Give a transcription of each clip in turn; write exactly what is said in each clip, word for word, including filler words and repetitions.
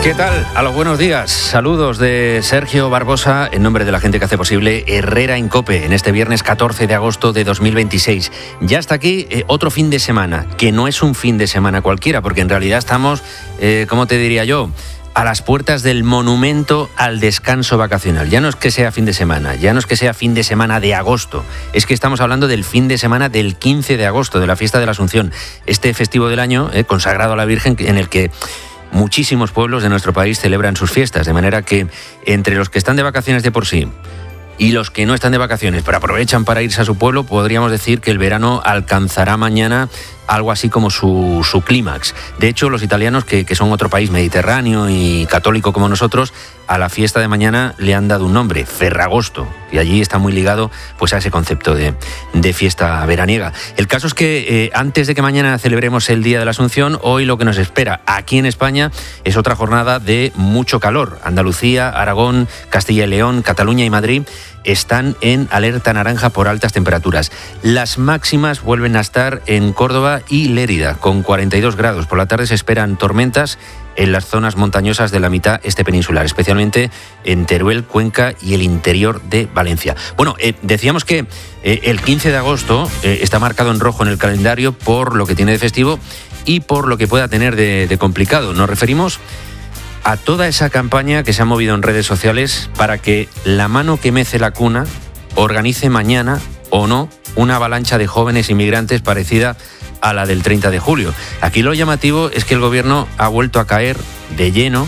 ¿Qué tal? A los buenos días. Saludos de Sergio Barbosa en nombre de la gente que hace posible Herrera en COPE en este viernes catorce de agosto de dos mil veintiséis. Ya está aquí eh, otro fin de semana, que no es un fin de semana cualquiera, porque en realidad estamos, eh, ¿cómo te diría yo?, a las puertas del monumento al descanso vacacional. Ya no es que sea fin de semana, ya no es que sea fin de semana de agosto, es que estamos hablando del fin de semana del quince de agosto, de la fiesta de la Asunción, este festivo del año eh, consagrado a la Virgen, en el que muchísimos pueblos de nuestro país celebran sus fiestas, de manera que entre los que están de vacaciones de por sí y los que no están de vacaciones pero aprovechan para irse a su pueblo, podríamos decir que el verano alcanzará mañana algo así como su, su clímax. De hecho, los italianos, que, que son otro país mediterráneo y católico como nosotros, a la fiesta de mañana le han dado un nombre, Ferragosto, y allí está muy ligado pues a ese concepto de, de fiesta veraniega. El caso es que eh, antes de que mañana celebremos el Día de la Asunción, hoy lo que nos espera aquí en España es otra jornada de mucho calor. Andalucía, Aragón, Castilla y León, Cataluña y Madrid están en alerta naranja por altas temperaturas. Las máximas vuelven a estar en Córdoba y Lérida, con cuarenta y dos grados. Por la tarde se esperan tormentas en las zonas montañosas de la mitad este peninsular, especialmente en Teruel, Cuenca y el interior de Valencia. Bueno, eh, decíamos que eh, el quince de agosto eh, está marcado en rojo en el calendario por lo que tiene de festivo y por lo que pueda tener de, de complicado. Nos referimos a toda esa campaña que se ha movido en redes sociales para que la mano que mece la cuna organice mañana o no una avalancha de jóvenes inmigrantes parecida a la del treinta de julio. Aquí lo llamativo es que el gobierno ha vuelto a caer de lleno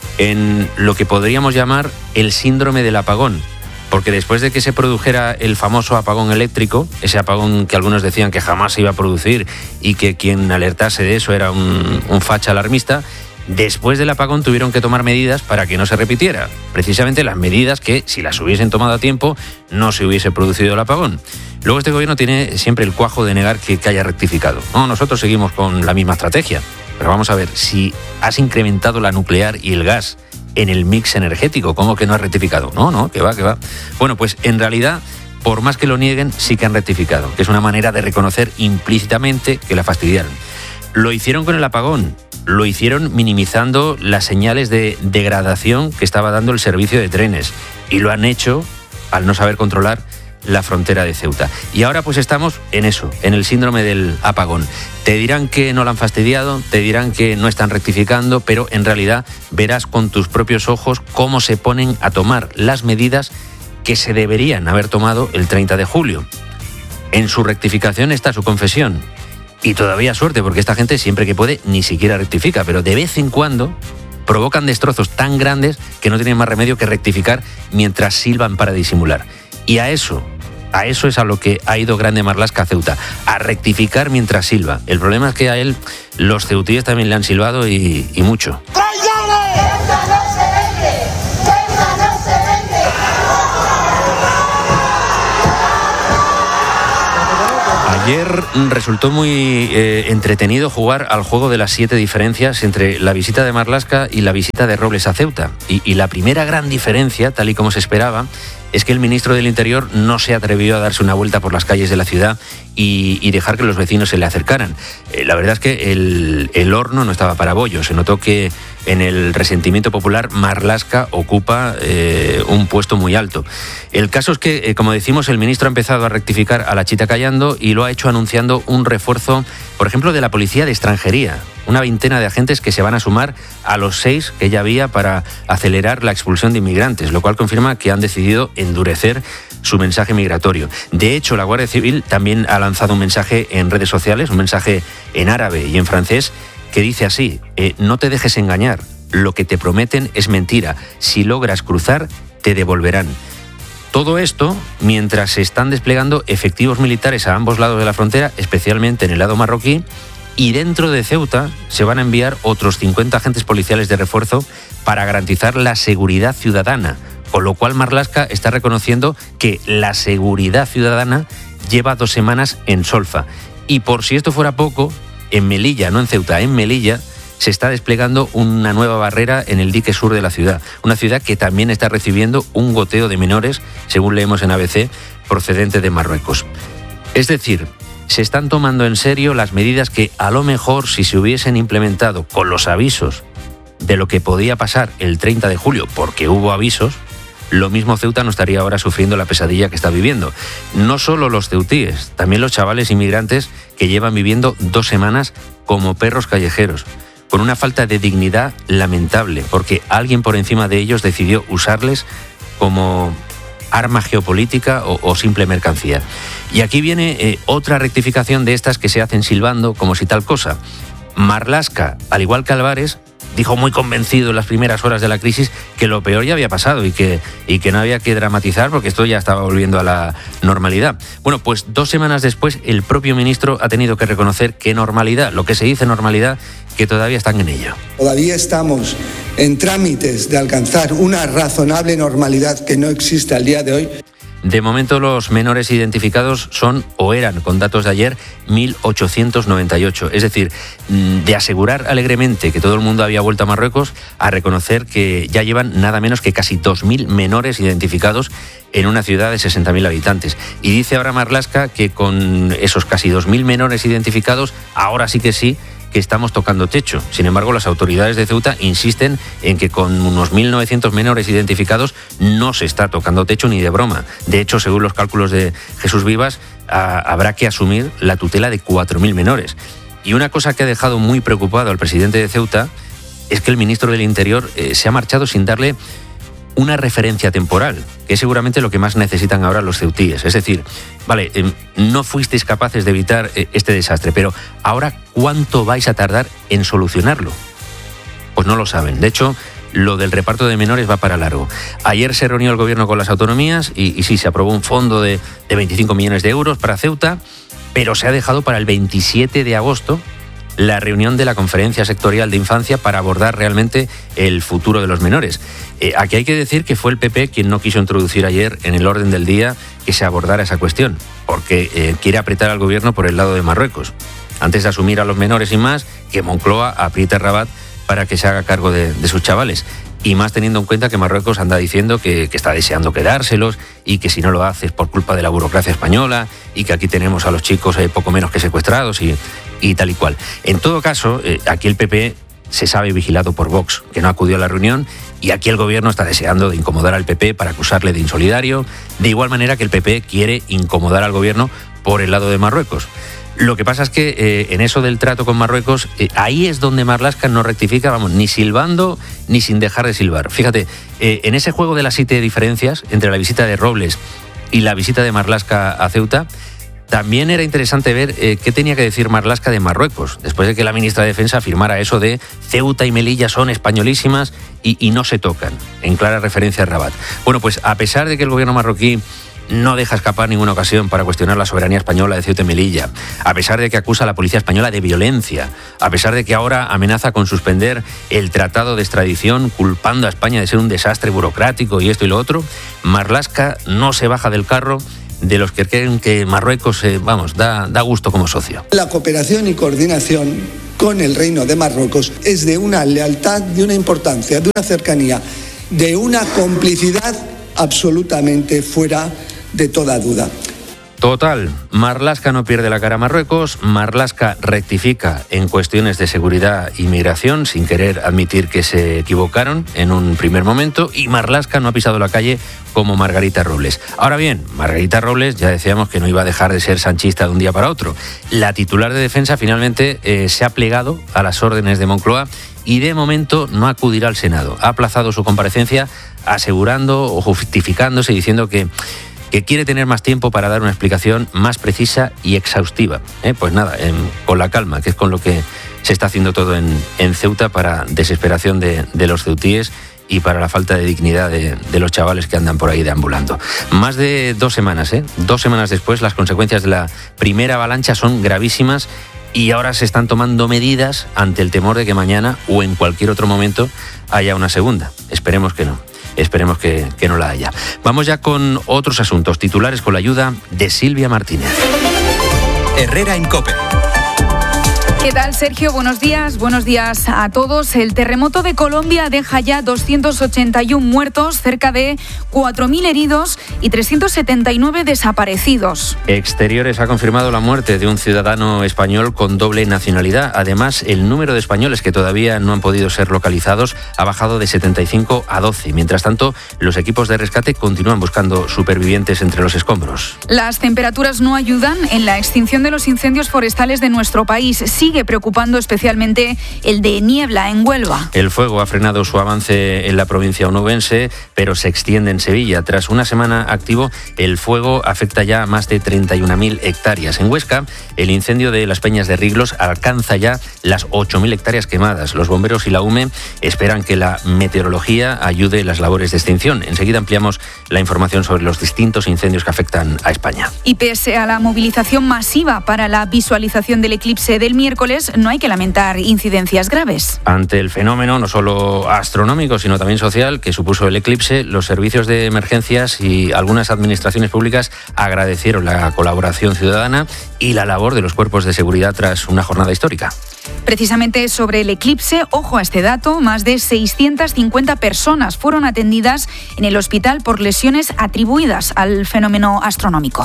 en lo que podríamos llamar el síndrome del apagón, porque después de que se produjera el famoso apagón eléctrico, ese apagón que algunos decían que jamás se iba a producir y que quien alertase de eso era un, un facha alarmista, después del apagón tuvieron que tomar medidas para que no se repitiera. Precisamente las medidas que, si las hubiesen tomado a tiempo, no se hubiese producido el apagón. Luego este gobierno tiene siempre el cuajo de negar que, que haya rectificado. No, nosotros seguimos con la misma estrategia. Pero vamos a ver, si has incrementado la nuclear y el gas en el mix energético, ¿cómo que no has rectificado? No, no, que va, que va. Bueno, pues en realidad, por más que lo nieguen, sí que han rectificado, que es una manera de reconocer implícitamente que la fastidiaron. Lo hicieron con el apagón. Lo hicieron minimizando las señales de degradación que estaba dando el servicio de trenes y lo han hecho al no saber controlar la frontera de Ceuta. Y ahora pues estamos en eso, en el síndrome del apagón. Te dirán que no lo han fastidiado, te dirán que no están rectificando, pero en realidad verás con tus propios ojos cómo se ponen a tomar las medidas que se deberían haber tomado el treinta de julio. En su rectificación está su confesión. Y todavía suerte, porque esta gente siempre que puede ni siquiera rectifica, pero de vez en cuando provocan destrozos tan grandes que no tienen más remedio que rectificar mientras silban para disimular. Y a eso, a eso es a lo que ha ido Grande Marlaska a Ceuta, a rectificar mientras silba. El problema es que a él los ceutíes también le han silbado y, y mucho. Ayer resultó muy eh, entretenido jugar al juego de las siete diferencias entre la visita de Marlaska y la visita de Robles a Ceuta. Y, y la primera gran diferencia, tal y como se esperaba, es que el ministro del Interior no se atrevió a darse una vuelta por las calles de la ciudad y, y dejar que los vecinos se le acercaran. Eh, la verdad es que el, el horno no estaba para bollo. Se notó que en el resentimiento popular Marlaska ocupa eh, un puesto muy alto. El caso es que, eh, como decimos, el ministro ha empezado a rectificar a la chita callando y lo ha hecho anunciando un refuerzo, por ejemplo, de la policía de extranjería. Una veintena de agentes que se van a sumar a los seis que ya había para acelerar la expulsión de inmigrantes, lo cual confirma que han decidido endurecer su mensaje migratorio. De hecho, la Guardia Civil también ha lanzado un mensaje en redes sociales, un mensaje en árabe y en francés, que dice así: eh, no te dejes engañar, lo que te prometen es mentira, si logras cruzar, te devolverán. Todo esto mientras se están desplegando efectivos militares a ambos lados de la frontera, especialmente en el lado marroquí, y dentro de Ceuta se van a enviar otros cincuenta agentes policiales de refuerzo para garantizar la seguridad ciudadana, con lo cual Marlaska está reconociendo que la seguridad ciudadana lleva dos semanas en solfa. Y por si esto fuera poco, en Melilla, no en Ceuta, en Melilla, se está desplegando una nueva barrera en el dique sur de la ciudad, una ciudad que también está recibiendo un goteo de menores, según leemos en A B C, procedente de Marruecos. Es decir, se están tomando en serio las medidas que a lo mejor, si se hubiesen implementado con los avisos de lo que podía pasar el treinta de julio, porque hubo avisos, lo mismo Ceuta no estaría ahora sufriendo la pesadilla que está viviendo. No solo los ceutíes, también los chavales inmigrantes que llevan viviendo dos semanas como perros callejeros, con una falta de dignidad lamentable, porque alguien por encima de ellos decidió usarles como arma geopolítica o, o simple mercancía. Y aquí viene eh, otra rectificación de estas que se hacen silbando como si tal cosa. Marlaska, al igual que Álvarez, dijo muy convencido en las primeras horas de la crisis que lo peor ya había pasado y que, y que no había que dramatizar porque esto ya estaba volviendo a la normalidad. Bueno, pues dos semanas después el propio ministro ha tenido que reconocer que normalidad, lo que se dice normalidad, que todavía están en ello. Todavía estamos en trámites de alcanzar una razonable normalidad que no existe al día de hoy. De momento los menores identificados son, o eran, con datos de ayer, mil ochocientos noventa y ocho. Es decir, de asegurar alegremente que todo el mundo había vuelto a Marruecos, a reconocer que ya llevan nada menos que casi dos mil menores identificados en una ciudad de sesenta mil habitantes. Y dice ahora Marlaska que con esos casi dos mil menores identificados, ahora sí que sí, que estamos tocando techo. Sin embargo, las autoridades de Ceuta insisten en que con unos mil novecientos menores identificados no se está tocando techo ni de broma. De hecho, según los cálculos de Jesús Vivas, a, habrá que asumir la tutela de cuatro mil menores. Y una cosa que ha dejado muy preocupado al presidente de Ceuta es que el ministro del Interior eh, se ha marchado sin darle una referencia temporal, que es seguramente lo que más necesitan ahora los ceutíes. Es decir, vale, eh, no fuisteis capaces de evitar eh, este desastre, pero ahora, ¿cuánto vais a tardar en solucionarlo? Pues no lo saben. De hecho, lo del reparto de menores va para largo. Ayer se reunió el gobierno con las autonomías y, y sí, se aprobó un fondo de, de veinticinco millones de euros para Ceuta, pero se ha dejado para el veintisiete de agosto la reunión de la Conferencia Sectorial de Infancia para abordar realmente el futuro de los menores. Eh, aquí hay que decir que fue el P P quien no quiso introducir ayer en el orden del día que se abordara esa cuestión, porque eh, quiere apretar al gobierno por el lado de Marruecos. Antes de asumir a los menores y más, que Moncloa apriete a Rabat para que se haga cargo de, de sus chavales. Y más teniendo en cuenta que Marruecos anda diciendo que, que está deseando quedárselos y que si no lo hace es por culpa de la burocracia española y que aquí tenemos a los chicos eh, poco menos que secuestrados y, y tal y cual. En todo caso, eh, aquí el P P se sabe vigilado por Vox, que no acudió a la reunión, y aquí el gobierno está deseando de incomodar al P P para acusarle de insolidario, de igual manera que el P P quiere incomodar al gobierno por el lado de Marruecos. Lo que pasa es que eh, en eso del trato con Marruecos, eh, ahí es donde Marlaska no rectifica, vamos, ni silbando ni sin dejar de silbar. Fíjate, eh, en ese juego de las siete diferencias entre la visita de Robles y la visita de Marlaska a Ceuta, también era interesante ver eh, qué tenía que decir Marlaska de Marruecos, después de que la ministra de Defensa afirmara eso de Ceuta y Melilla son españolísimas y, y no se tocan, en clara referencia a Rabat. Bueno, pues a pesar de que el gobierno marroquí no deja escapar ninguna ocasión para cuestionar la soberanía española de Ceuta y Melilla, a pesar de que acusa a la policía española de violencia, a pesar de que ahora amenaza con suspender el tratado de extradición culpando a España de ser un desastre burocrático y esto y lo otro, Marlaska no se baja del carro de los que creen que Marruecos, eh, vamos, da, da gusto como socio. La cooperación y coordinación con el Reino de Marruecos es de una lealtad, de una importancia, de una cercanía, de una complicidad absolutamente fuera de toda duda. Total, Marlaska no pierde la cara a Marruecos, Marlaska rectifica en cuestiones de seguridad y migración sin querer admitir que se equivocaron en un primer momento y Marlaska no ha pisado la calle como Margarita Robles. Ahora bien, Margarita Robles ya decíamos que no iba a dejar de ser sanchista de un día para otro. La titular de defensa finalmente eh, se ha plegado a las órdenes de Moncloa y de momento no acudirá al Senado. Ha aplazado su comparecencia asegurando o justificándose diciendo que que quiere tener más tiempo para dar una explicación más precisa y exhaustiva. ¿Eh? Pues nada, en, con la calma, que es con lo que se está haciendo todo en, en Ceuta para desesperación de, de los ceutíes y para la falta de dignidad de, de los chavales que andan por ahí deambulando. Más de dos semanas, ¿eh? Dos semanas después, las consecuencias de la primera avalancha son gravísimas y ahora se están tomando medidas ante el temor de que mañana o en cualquier otro momento haya una segunda. Esperemos que no. Esperemos que, que no la haya. Vamos ya con otros asuntos titulares con la ayuda de Silvia Martínez. Herrera en COPE. ¿Qué tal, Sergio? Buenos días. Buenos días a todos. El terremoto de Colombia deja ya doscientos ochenta y uno muertos, cerca de cuatro mil heridos y trescientos setenta y nueve desaparecidos. Exteriores ha confirmado la muerte de un ciudadano español con doble nacionalidad. Además, el número de españoles que todavía no han podido ser localizados ha bajado de setenta y cinco a doce. Mientras tanto, los equipos de rescate continúan buscando supervivientes entre los escombros. Las temperaturas no ayudan en la extinción de los incendios forestales de nuestro país. Sigue preocupando especialmente el de Niebla, en Huelva. El fuego ha frenado su avance en la provincia onubense, pero se extiende en Sevilla. Tras una semana activo, el fuego afecta ya a más de treinta y una mil hectáreas. En Huesca, el incendio de las Peñas de Riglos alcanza ya las ocho mil hectáreas quemadas. Los bomberos y la U M E esperan que la meteorología ayude en las labores de extinción. Enseguida ampliamos la información sobre los distintos incendios que afectan a España. Y pese a la movilización masiva para la visualización del eclipse del miércoles, no hay que lamentar incidencias graves. Ante el fenómeno, no solo astronómico, sino también social, que supuso el eclipse, los servicios de emergencias y algunas administraciones públicas agradecieron la colaboración ciudadana y la labor de los cuerpos de seguridad tras una jornada histórica. Precisamente sobre el eclipse, ojo a este dato, más de seiscientas cincuenta personas fueron atendidas en el hospital por lesiones atribuidas al fenómeno astronómico.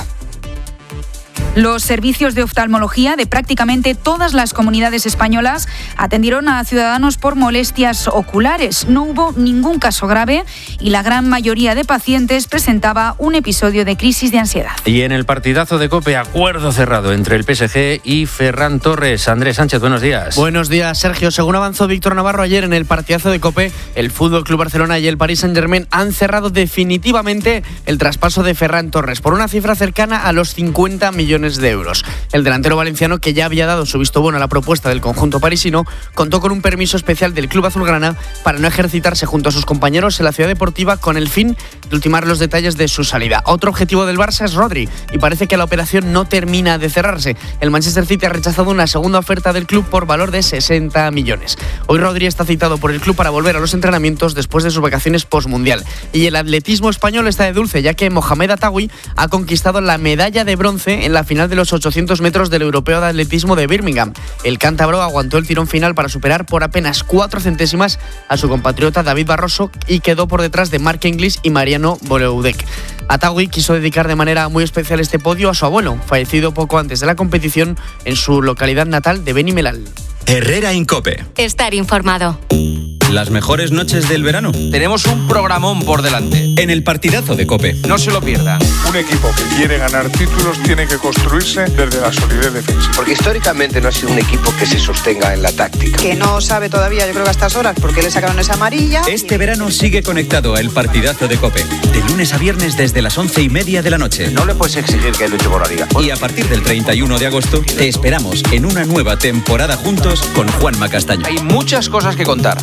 Los servicios de oftalmología de prácticamente todas las comunidades españolas atendieron a ciudadanos por molestias oculares. No hubo ningún caso grave y la gran mayoría de pacientes presentaba un episodio de crisis de ansiedad. Y en el partidazo de COPE, acuerdo cerrado entre el P S G y Ferran Torres. Andrés Sánchez, buenos días. Buenos días, Sergio. Según avanzó Víctor Navarro ayer en el partidazo de COPE, el F C Barcelona y el Paris Saint-Germain han cerrado definitivamente el traspaso de Ferran Torres por una cifra cercana a los cincuenta millones de euros. El delantero valenciano, que ya había dado su visto bueno a la propuesta del conjunto parisino, contó con un permiso especial del club azulgrana para no ejercitarse junto a sus compañeros en la ciudad deportiva con el fin de ultimar los detalles de su salida. Otro objetivo del Barça es Rodri y parece que la operación no termina de cerrarse. El Manchester City ha rechazado una segunda oferta del club por valor de sesenta millones. Hoy Rodri está citado por el club para volver a los entrenamientos después de sus vacaciones postmundial. Y el atletismo español está de dulce, ya que Mohamed Atawi ha conquistado la medalla de bronce en la final de los ochocientos metros del Europeo de Atletismo de Birmingham. El cántabro aguantó el tirón final para superar por apenas cuatro centésimas a su compatriota David Barroso y quedó por detrás de Mark Inglis y Mariano Boloudek. Atawi quiso dedicar de manera muy especial este podio a su abuelo, fallecido poco antes de la competición en su localidad natal de Benimelal. Herrera en COPE. Estar informado. Las mejores noches del verano. Tenemos un programón por delante. En el partidazo de COPE. No se lo pierdan. Un equipo que quiere ganar títulos tiene que construirse desde la solidez defensiva. Porque históricamente no ha sido un equipo que se sostenga en la táctica. Que no sabe todavía, yo creo que a estas horas, porque le sacaron esa amarilla. Este verano sigue conectado a el partidazo de COPE. De lunes a viernes desde las once y media de la noche. No le puedes exigir que luche por la liga. Y a partir del treinta y uno de agosto te esperamos en una nueva temporada juntos con Juanma Castaño. Hay muchas cosas que contar.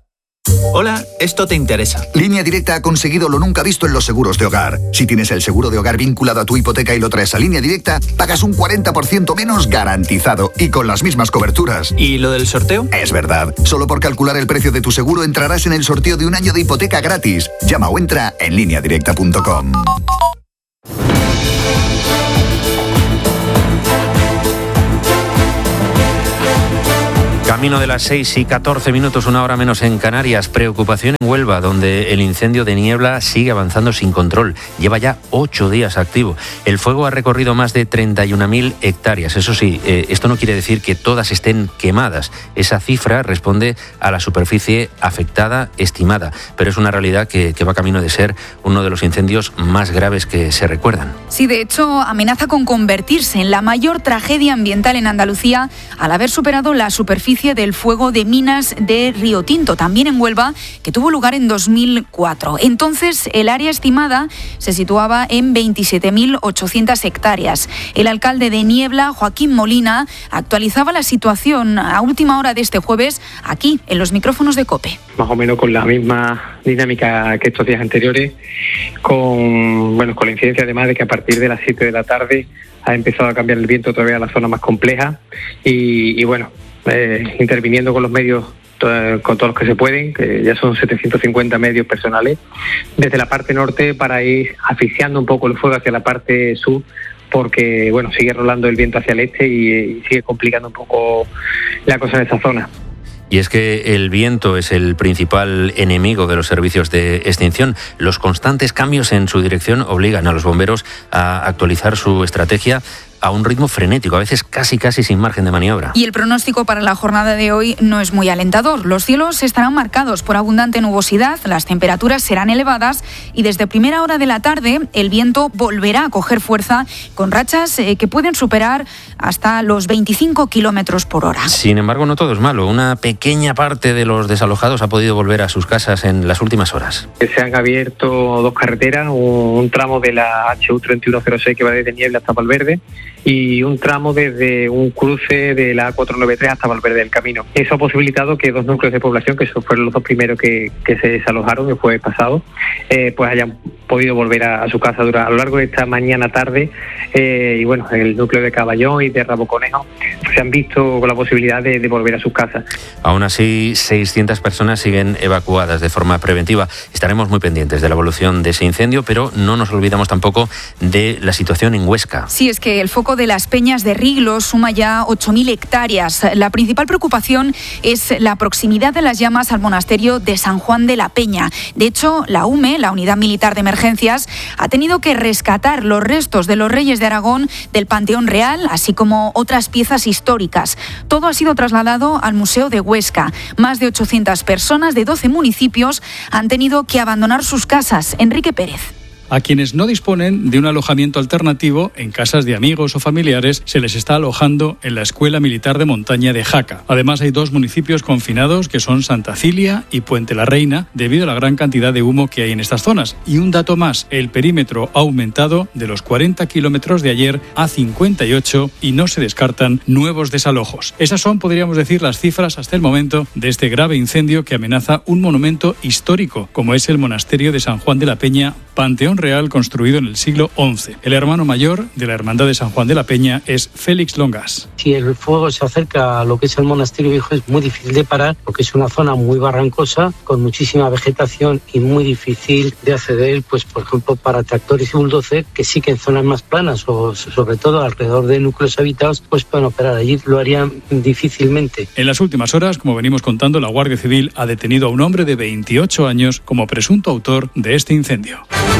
Hola, esto te interesa. Línea Directa ha conseguido lo nunca visto en los seguros de hogar. Si tienes el seguro de hogar vinculado a tu hipoteca y lo traes a Línea Directa, pagas un cuarenta por ciento menos garantizado y con las mismas coberturas. ¿Y lo del sorteo? Es verdad. Solo por calcular el precio de tu seguro entrarás en el sorteo de un año de hipoteca gratis. Llama o entra en línea directa punto com. Camino de las seis y catorce minutos, una hora menos en Canarias. Preocupación en Huelva, donde el incendio de Niebla sigue avanzando sin control. Lleva ya ocho días activo. El fuego ha recorrido más de treinta y una mil hectáreas. Eso sí, eh, esto no quiere decir que todas estén quemadas. Esa cifra responde a la superficie afectada estimada, pero es una realidad que, que va camino de ser uno de los incendios más graves que se recuerdan. Sí, de hecho, amenaza con convertirse en la mayor tragedia ambiental en Andalucía al haber superado la superficie del fuego de minas de Río Tinto, también en Huelva, que tuvo lugar en dos mil cuatro. Entonces, el área estimada se situaba en veintisiete mil ochocientas hectáreas. El alcalde de Niebla, Joaquín Molina, actualizaba la situación a última hora de este jueves aquí, en los micrófonos de COPE. Más o menos con la misma dinámica que estos días anteriores, con, bueno, con la incidencia además de que a partir de las siete de la tarde ha empezado a cambiar el viento todavía a la zona más compleja y, y bueno, Eh, interviniendo con los medios, to- con todos los que se pueden, que ya son setecientos cincuenta medios personales, desde la parte norte para ir asfixiando un poco el fuego hacia la parte sur, porque bueno, sigue rolando el viento hacia el este y, y sigue complicando un poco la cosa en esa zona. Y es que el viento es el principal enemigo de los servicios de extinción. Los constantes cambios en su dirección obligan a los bomberos a actualizar su estrategia a un ritmo frenético, a veces casi casi sin margen de maniobra. Y el pronóstico para la jornada de hoy no es muy alentador. Los cielos estarán marcados por abundante nubosidad, las temperaturas serán elevadas y desde primera hora de la tarde el viento volverá a coger fuerza con rachas eh, que pueden superar hasta los veinticinco kilómetros por hora. Sin embargo, no todo es malo. Una pequeña parte de los desalojados ha podido volver a sus casas en las últimas horas. Se han abierto dos carreteras, un tramo de la H U treinta y uno cero seis que va desde Niebla hasta Valverde y un tramo desde un cruce de la cuatrocientos noventa y tres hasta Valverde del Camino. Eso ha posibilitado que dos núcleos de población, que esos fueron los dos primeros que, que se desalojaron el jueves pasado, eh, pues hayan podido volver a, a su casa durante, a lo largo de esta mañana tarde. Eh, y bueno, el núcleo de Caballón y de Rabo Conejo se han visto con la posibilidad de, de volver a sus casas. Aún así, seiscientas personas siguen evacuadas de forma preventiva. Estaremos muy pendientes de la evolución de ese incendio, pero no nos olvidamos tampoco de la situación en Huesca. Sí, es que el foco de las Peñas de Riglos suma ya ocho mil hectáreas. La principal preocupación es la proximidad de las llamas al monasterio de San Juan de la Peña. De hecho, la U M E, la Unidad Militar de Emergencias, ha tenido que rescatar los restos de los reyes de Aragón del Panteón Real, así como otras piezas históricas. Todo ha sido trasladado al Museo de Huesca. Más de ochocientas personas de doce municipios han tenido que abandonar sus casas. Enrique Pérez. A quienes no disponen de un alojamiento alternativo en casas de amigos o familiares se les está alojando en la Escuela Militar de Montaña de Jaca. Además, hay dos municipios confinados que son Santa Cilia y Puente la Reina debido a la gran cantidad de humo que hay en estas zonas. Y un dato más, el perímetro ha aumentado de los cuarenta kilómetros de ayer a cincuenta y ocho y no se descartan nuevos desalojos. Esas son, podríamos decir, las cifras hasta el momento de este grave incendio que amenaza un monumento histórico como es el monasterio de San Juan de la Peña, Panteón Real construido en el siglo once. El hermano mayor de la Hermandad de San Juan de la Peña es Félix Longas. Si el fuego se acerca a lo que es el monasterio viejo es muy difícil de parar porque es una zona muy barrancosa con muchísima vegetación y muy difícil de acceder, pues por ejemplo para tractores y bulldozer que sí que en zonas más planas o sobre todo alrededor de núcleos habitados pues pueden operar. Allí lo harían difícilmente. En las últimas horas, como venimos contando, la Guardia Civil ha detenido a un hombre de veintiocho años como presunto autor de este incendio.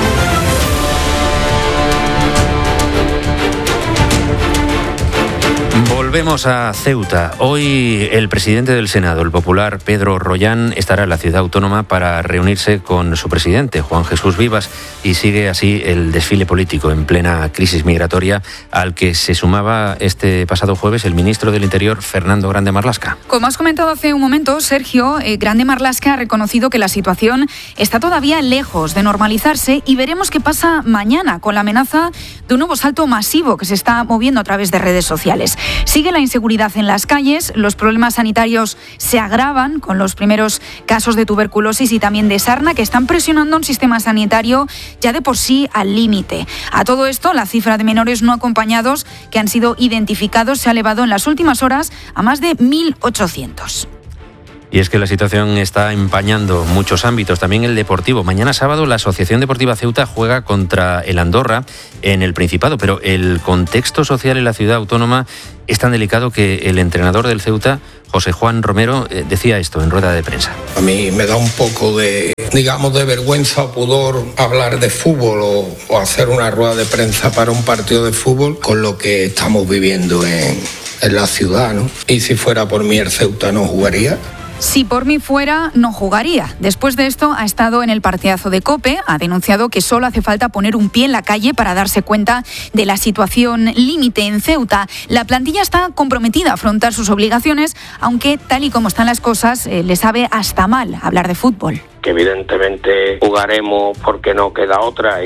Volvemos a Ceuta. Hoy el presidente del Senado, el popular Pedro Rollán, estará en la ciudad autónoma para reunirse con su presidente, Juan Jesús Vivas, y sigue así el desfile político en plena crisis migratoria al que se sumaba este pasado jueves el ministro del Interior, Fernando Grande Marlaska. Como has comentado hace un momento, Sergio, eh, Grande Marlaska ha reconocido que la situación está todavía lejos de normalizarse y veremos qué pasa mañana con la amenaza de un nuevo salto masivo que se está moviendo a través de redes sociales. Sigue la inseguridad en las calles, los problemas sanitarios se agravan con los primeros casos de tuberculosis y también de sarna que están presionando un sistema sanitario ya de por sí al límite. A todo esto, la cifra de menores no acompañados que han sido identificados se ha elevado en las últimas horas a más de mil ochocientos. Y es que la situación está empañando muchos ámbitos, también el deportivo. Mañana sábado la Asociación Deportiva Ceuta juega contra el Andorra en el Principado, pero el contexto social en la ciudad autónoma es tan delicado que el entrenador del Ceuta, José Juan Romero, decía esto en rueda de prensa. A mí me da un poco de, digamos, de vergüenza o pudor hablar de fútbol o, o hacer una rueda de prensa para un partido de fútbol con lo que estamos viviendo en, en la ciudad, ¿no? Y si fuera por mí el Ceuta no jugaría. Si por mí fuera, no jugaría. Después de esto, ha estado en el partidazo de COPE, ha denunciado que solo hace falta poner un pie en la calle para darse cuenta de la situación límite en Ceuta. La plantilla está comprometida a afrontar sus obligaciones, aunque tal y como están las cosas, eh, le sabe hasta mal hablar de fútbol. Que evidentemente jugaremos porque no queda otra y,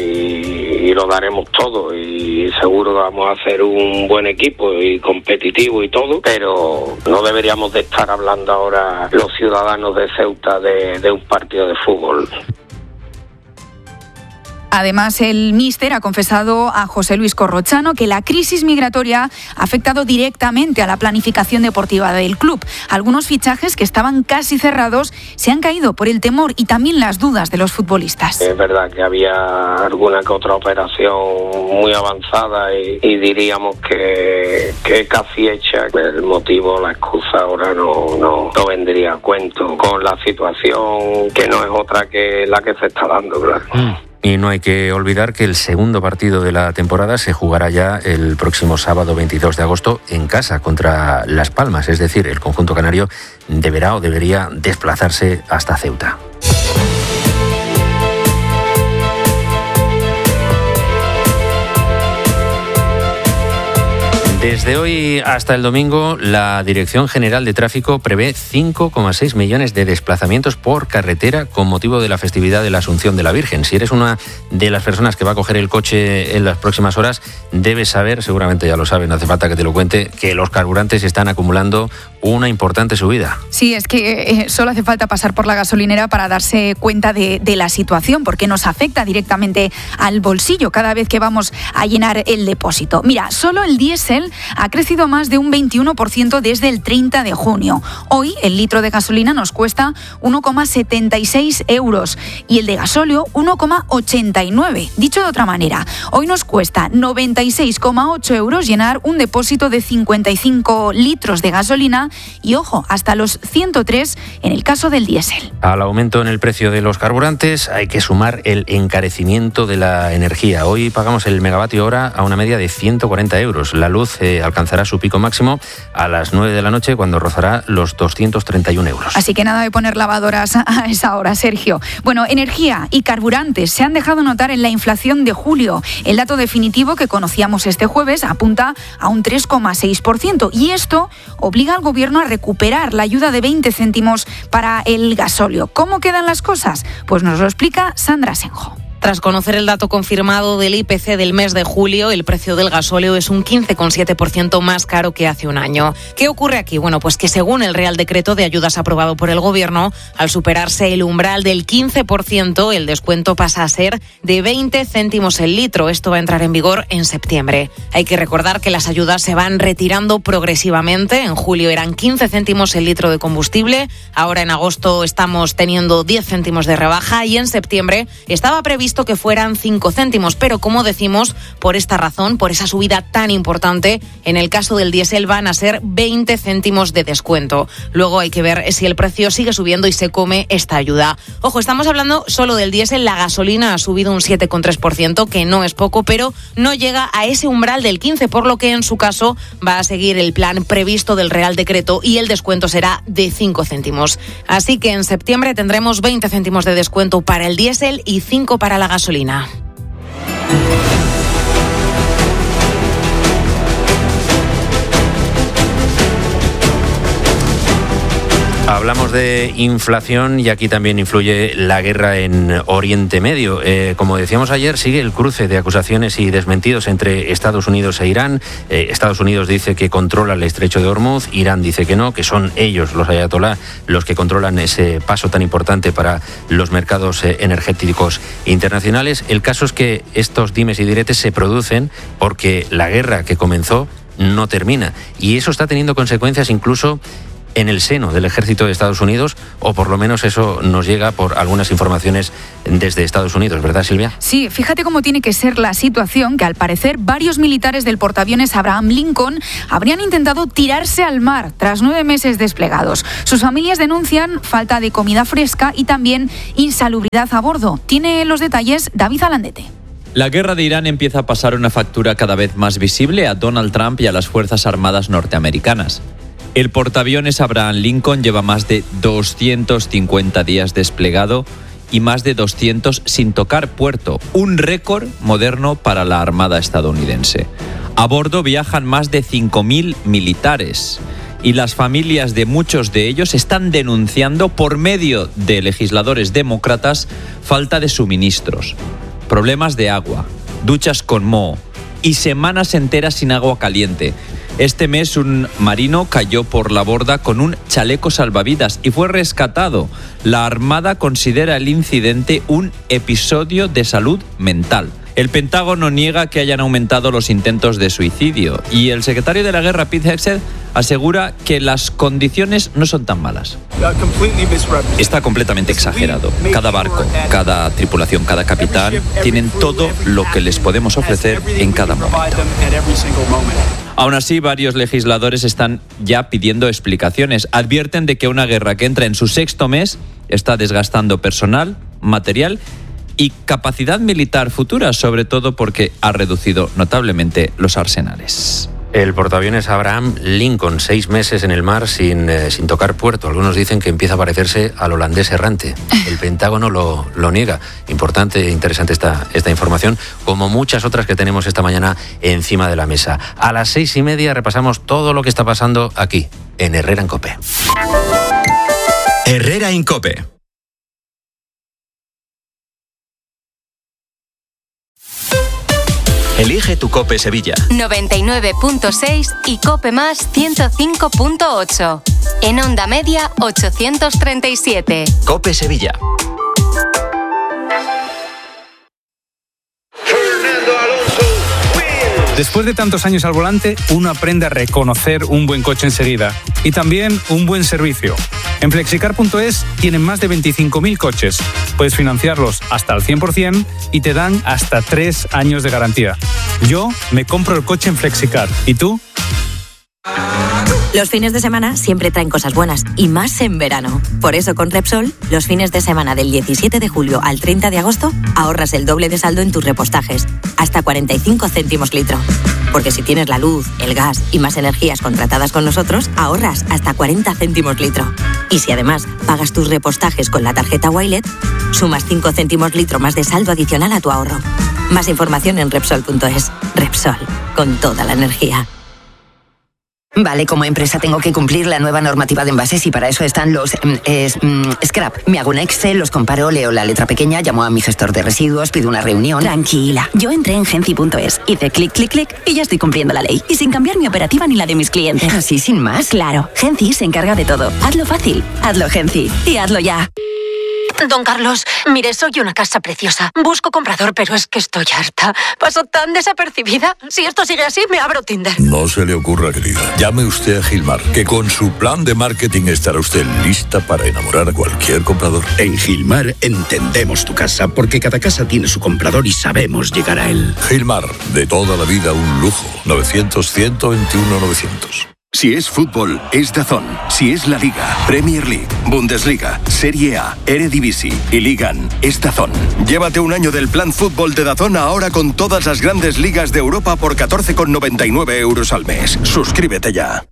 y lo daremos todo y seguro que vamos a hacer un buen equipo y competitivo y todo, pero no deberíamos de estar hablando ahora los ciudadanos de Ceuta de, de un partido de fútbol. Además, el míster ha confesado a José Luis Corrochano que la crisis migratoria ha afectado directamente a la planificación deportiva del club. Algunos fichajes que estaban casi cerrados se han caído por el temor y también las dudas de los futbolistas. Es verdad que había alguna que otra operación muy avanzada y, y diríamos que, que casi hecha. El motivo, la excusa ahora no, no, no vendría a cuento con la situación que no es otra que la que se está dando, claro. Mm. Y no hay que olvidar que el segundo partido de la temporada se jugará ya el próximo sábado veintidós de agosto en casa contra Las Palmas. Es decir, el conjunto canario deberá o debería desplazarse hasta Ceuta. Desde hoy hasta el domingo, la Dirección General de Tráfico prevé cinco coma seis millones de desplazamientos por carretera con motivo de la festividad de la Asunción de la Virgen. Si eres una de las personas que va a coger el coche en las próximas horas, debes saber, seguramente ya lo saben, no hace falta que te lo cuente, que los carburantes están acumulando una importante subida. Sí, es que eh, solo hace falta pasar por la gasolinera para darse cuenta de, de la situación, porque nos afecta directamente al bolsillo cada vez que vamos a llenar el depósito. Mira, solo el diésel ha crecido más de un veintiuno por ciento desde el treinta de junio. Hoy el litro de gasolina nos cuesta uno coma setenta y seis euros y el de gasóleo uno coma ochenta y nueve. Dicho de otra manera, hoy nos cuesta noventa y seis coma ocho euros llenar un depósito de cincuenta y cinco litros de gasolina y, ojo, hasta los ciento tres en el caso del diésel. Al aumento en el precio de los carburantes hay que sumar el encarecimiento de la energía. Hoy pagamos el megavatio hora a una media de ciento cuarenta euros. La luz eh, alcanzará su pico máximo a las nueve de la noche, cuando rozará los doscientos treinta y un euros. Así que nada de poner lavadoras a esa hora, Sergio. Bueno, energía y carburantes se han dejado notar en la inflación de julio. El dato definitivo que conocíamos este jueves apunta a un tres coma seis por ciento y esto obliga al gobierno a recuperar la ayuda de veinte céntimos para el gasóleo. ¿Cómo quedan las cosas? Pues nos lo explica Sandra Senjo. Tras conocer el dato confirmado del I P C del mes de julio, el precio del gasóleo es un quince coma siete por ciento más caro que hace un año. ¿Qué ocurre aquí? Bueno, pues que según el Real Decreto de Ayudas aprobado por el Gobierno, al superarse el umbral del quince por ciento, el descuento pasa a ser de veinte céntimos el litro. Esto va a entrar en vigor en septiembre. Hay que recordar que las ayudas se van retirando progresivamente. En julio eran quince céntimos el litro de combustible, ahora en agosto estamos teniendo diez céntimos de rebaja y en septiembre estaba previsto que fueran cinco céntimos, pero como decimos, por esta razón, por esa subida tan importante, en el caso del diésel van a ser veinte céntimos de descuento. Luego hay que ver si el precio sigue subiendo y se come esta ayuda. Ojo, estamos hablando solo del diésel, la gasolina ha subido un siete coma tres por ciento, que no es poco, pero no llega a ese umbral del quince, por lo que en su caso va a seguir el plan previsto del Real Decreto y el descuento será de cinco céntimos. Así que en septiembre tendremos veinte céntimos de descuento para el diésel y cinco para la gasolina. Hablamos de inflación y aquí también influye la guerra en Oriente Medio. Eh, como decíamos ayer, sigue el cruce de acusaciones y desmentidos entre Estados Unidos e Irán. Eh, Estados Unidos dice que controla el estrecho de Hormuz, Irán dice que no, que son ellos, los ayatolá, los que controlan ese paso tan importante para los mercados eh, energéticos internacionales. El caso es que estos dimes y diretes se producen porque la guerra que comenzó no termina y eso está teniendo consecuencias incluso en el seno del ejército de Estados Unidos, o por lo menos eso nos llega por algunas informaciones desde Estados Unidos, ¿verdad, Silvia? Sí, fíjate cómo tiene que ser la situación, que al parecer varios militares del portaaviones Abraham Lincoln habrían intentado tirarse al mar tras nueve meses desplegados. Sus familias denuncian falta de comida fresca y también insalubridad a bordo. Tiene los detalles David Alandete. La guerra de Irán empieza a pasar una factura cada vez más visible a Donald Trump y a las Fuerzas Armadas norteamericanas. El portaaviones Abraham Lincoln lleva más de doscientos cincuenta días desplegado y más de doscientos sin tocar puerto, un récord moderno para la Armada estadounidense. A bordo viajan más de cinco mil militares y las familias de muchos de ellos están denunciando por medio de legisladores demócratas falta de suministros, problemas de agua, duchas con moho y semanas enteras sin agua caliente. Este mes un marino cayó por la borda con un chaleco salvavidas y fue rescatado. La Armada considera el incidente un episodio de salud mental. El Pentágono niega que hayan aumentado los intentos de suicidio y el secretario de la Guerra, Pete Hegseth, asegura que las condiciones no son tan malas. Está completamente exagerado. Cada barco, cada tripulación, cada capitán tienen todo lo que les podemos ofrecer en cada momento. Aún así, varios legisladores están ya pidiendo explicaciones. Advierten de que una guerra que entra en su sexto mes está desgastando personal, material y capacidad militar futura, sobre todo porque ha reducido notablemente los arsenales. El portaaviones Abraham Lincoln, seis meses en el mar sin, eh, sin tocar puerto. Algunos dicen que empieza a parecerse al holandés errante. El Pentágono lo, lo niega. Importante e interesante esta, esta información, como muchas otras que tenemos esta mañana encima de la mesa. A las seis y media repasamos todo lo que está pasando aquí, en Herrera en COPE. Herrera en COPE. Elige tu COPE Sevilla. noventa y nueve punto seis y COPE Más ciento cinco punto ocho. En onda media ochocientos treinta y siete. COPE Sevilla. Después de tantos años al volante, uno aprende a reconocer un buen coche enseguida y también un buen servicio. En flexicar punto es tienen más de veinticinco mil coches. Puedes financiarlos hasta al cien por ciento y te dan hasta tres años de garantía. Yo me compro el coche en Flexicar. ¿Y tú? Los fines de semana siempre traen cosas buenas, y más en verano. Por eso con Repsol, los fines de semana del diecisiete de julio al treinta de agosto, ahorras el doble de saldo en tus repostajes, hasta cuarenta y cinco céntimos litro. Porque si tienes la luz, el gas y más energías contratadas con nosotros, ahorras hasta cuarenta céntimos litro. Y si además pagas tus repostajes con la tarjeta Wilet, sumas cinco céntimos litro más de saldo adicional a tu ahorro. Más información en Repsol punto es. Repsol, con toda la energía. Vale, como empresa tengo que cumplir la nueva normativa de envases y para eso están los mm, es, mm, scrap. Me hago un Excel, los comparo, leo la letra pequeña, llamo a mi gestor de residuos, pido una reunión. Tranquila, yo entré en Genci punto es, hice clic, clic, clic y ya estoy cumpliendo la ley. Y sin cambiar mi operativa ni la de mis clientes. ¿Así sin más? Claro, Genci se encarga de todo. Hazlo fácil, hazlo Genci y hazlo ya. Don Carlos, mire, soy una casa preciosa. Busco comprador, pero es que estoy harta. Paso tan desapercibida. Si esto sigue así, me abro Tinder. No se le ocurra, querida. Llame usted a Gilmar, que con su plan de marketing estará usted lista para enamorar a cualquier comprador. En Gilmar entendemos tu casa, porque cada casa tiene su comprador y sabemos llegar a él. Gilmar, de toda la vida un lujo. novecientos, ciento veintiuno, novecientos. Si es fútbol, es DAZN. Si es la Liga, Premier League, Bundesliga, Serie A, Eredivisie y Ligan, es DAZN. Llévate un año del plan fútbol de DAZN ahora con todas las grandes ligas de Europa por catorce con noventa y nueve euros al mes. Suscríbete ya.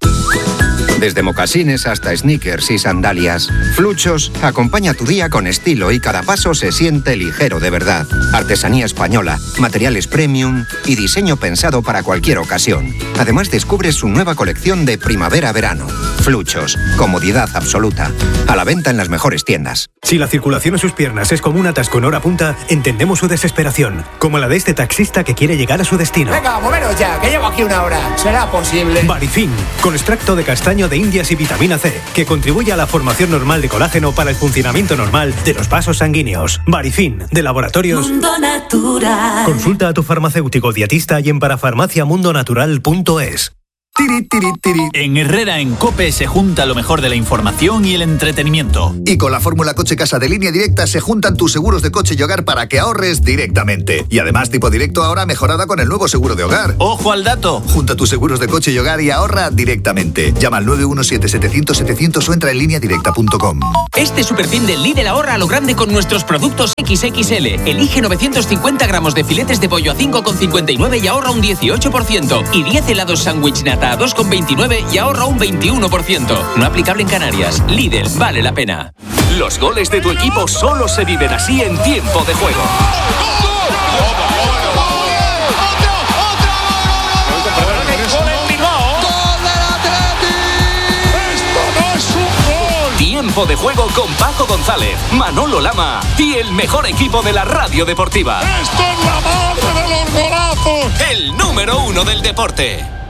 Desde mocasines hasta sneakers y sandalias, Fluchos acompaña tu día con estilo y cada paso se siente ligero de verdad. Artesanía española, materiales premium y diseño pensado para cualquier ocasión. Además descubres su nueva colección de primavera-verano. Fluchos, comodidad absoluta. A la venta en las mejores tiendas. Si la circulación en sus piernas es como un atasco en hora punta, entendemos su desesperación, como la de este taxista que quiere llegar a su destino. Venga, moveros ya, que llevo aquí una hora. ¿Será posible? Barifin, con extracto de castaño de Indias y vitamina C, que contribuye a la formación normal de colágeno para el funcionamiento normal de los vasos sanguíneos. Barifin, de Laboratorios Mundo Natural. Consulta a tu farmacéutico dietista y en parafarmacia mundo natural punto es. Tiri, tiri, tiri. En Herrera en COPE se junta lo mejor de la información y el entretenimiento. Y con la fórmula Coche Casa de Línea Directa se juntan tus seguros de coche y hogar para que ahorres directamente. Y además tipo directo ahora mejorada con el nuevo seguro de hogar. ¡Ojo al dato! Junta tus seguros de coche y hogar y ahorra directamente. Llama al nueve uno siete, setecientos, setecientos o entra en línea directa punto com. Este superfin del Lidl ahorra a lo grande con nuestros productos equis equis ele. Elige novecientos cincuenta gramos de filetes de pollo a cinco con cincuenta y nueve y ahorra un dieciocho por ciento. Y diez helados sándwich nata a dos con veintinueve y ahorra un veintiuno por ciento. No aplicable en Canarias. Lidl, vale la pena. Los goles de tu equipo solo se viven así en tiempo de juego. Tiempo de juego con Paco González, Manolo Lama y el mejor equipo de la radio deportiva. ¡Esto es la madre de los golazos! El número uno del deporte.